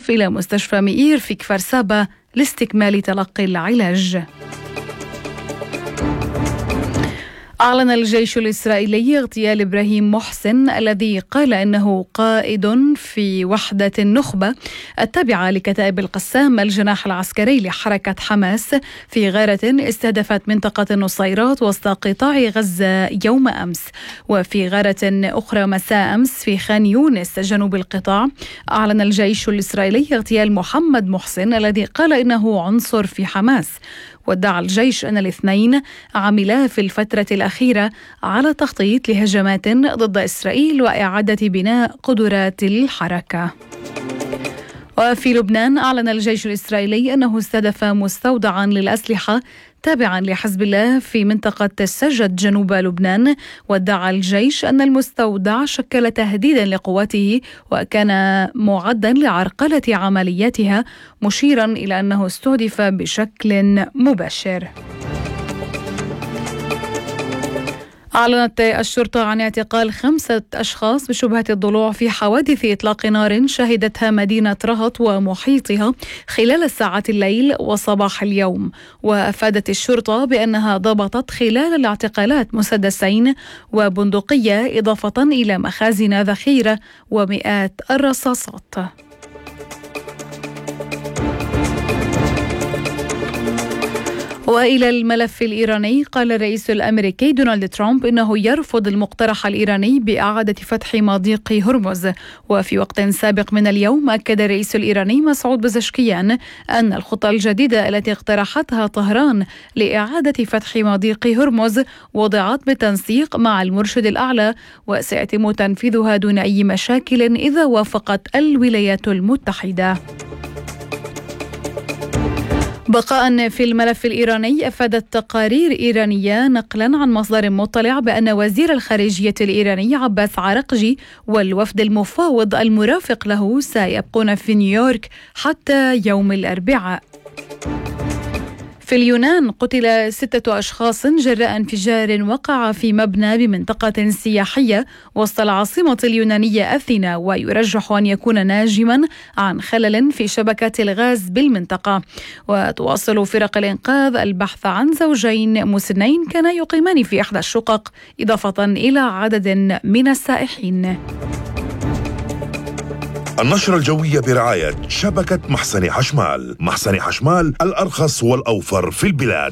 الإسعاف إلى مستشفى مئير في كفر سابا لاستكمال تلقي العلاج. أعلن الجيش الإسرائيلي اغتيال إبراهيم محسن الذي قال إنه قائد في وحدة النخبة التابعة لكتائب القسام الجناح العسكري لحركة حماس في غارة استهدفت منطقة النصيرات وسط قطاع غزة يوم أمس. وفي غارة أخرى مساء أمس في خان يونس جنوب القطاع أعلن الجيش الإسرائيلي اغتيال محمد محسن الذي قال إنه عنصر في حماس. وادعى الجيش أن الاثنين عملا في الفترة الأخيرة على تخطيط لهجمات ضد إسرائيل وإعادة بناء قدرات الحركة. وفي لبنان أعلن الجيش الإسرائيلي أنه استهدف مستودعا للأسلحة تابعا لحزب الله في منطقة السجد جنوب لبنان. وادعى الجيش أن المستودع شكل تهديدا لقواته وكان معدا لعرقلة عملياتها، مشيرا إلى أنه استهدف بشكل مباشر. أعلنت الشرطة عن اعتقال 5 أشخاص بشبهة الضلوع في حوادث إطلاق نار شهدتها مدينة رهط ومحيطها خلال ساعات الليل وصباح اليوم. وأفادت الشرطة بأنها ضبطت خلال الاعتقالات مسدسين وبندقية إضافة إلى مخازن ذخيرة ومئات الرصاصات. وإلى الملف الإيراني، قال الرئيس الأمريكي دونالد ترامب إنه يرفض المقترح الإيراني بإعادة فتح مضيق هرمز. وفي وقت سابق من اليوم أكد الرئيس الإيراني مسعود بزشكيان أن الخطة الجديدة التي اقترحتها طهران لإعادة فتح مضيق هرمز وضعت بالتنسيق مع المرشد الأعلى وسيتم تنفيذها دون أي مشاكل إذا وافقت الولايات المتحدة. بقاء في الملف الإيراني، أفادت تقارير إيرانية نقلا عن مصدر مطلع بأن وزير الخارجية الإيراني عباس عرقجي والوفد المفاوض المرافق له سيبقون في نيويورك حتى يوم الأربعاء. في اليونان قتل 6 أشخاص جراء انفجار وقع في مبنى بمنطقة سياحية وسط العاصمة اليونانية أثينا، ويرجح أن يكون ناجما عن خلل في شبكة الغاز بالمنطقة. وتواصل فرق الإنقاذ البحث عن زوجين مسنين كانا يقيمان في إحدى الشقق إضافة إلى عدد من السائحين. النشرة الجوية برعاية شبكة محسن حشمال. محسن حشمال، الأرخص والأوفر في البلاد.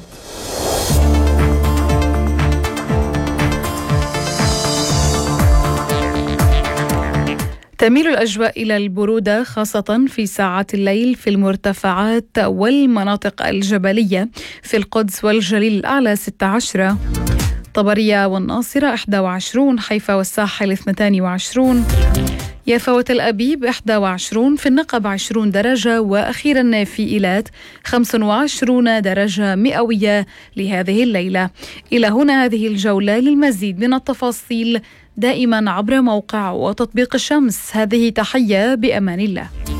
تميل الأجواء إلى البرودة خاصة في ساعات الليل في المرتفعات والمناطق الجبلية. في القدس والجليل الأعلى 16، طبرية والناصرة 21، حيفا والساحل 22، يافا وتل أبيب 21، في النقب 20 درجة، وأخيرا في إيلات 25 درجة مئوية لهذه الليلة. إلى هنا هذه الجولة. للمزيد من التفاصيل دائما عبر موقع وتطبيق الشمس. هذه تحية، بأمان الله.